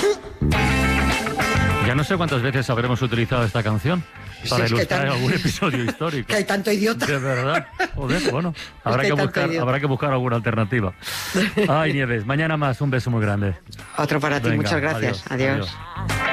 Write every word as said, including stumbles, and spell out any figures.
Ya no sé cuántas veces habremos utilizado esta canción para sí, ilustrar tan... algún episodio histórico. Que hay tanto idiota. De verdad. Joder, bueno, habrá que, que buscar, habrá que buscar alguna alternativa. Ay, Nieves, mañana más. Un beso muy grande. Otro para ti. Venga, muchas gracias. Adiós. adiós. adiós.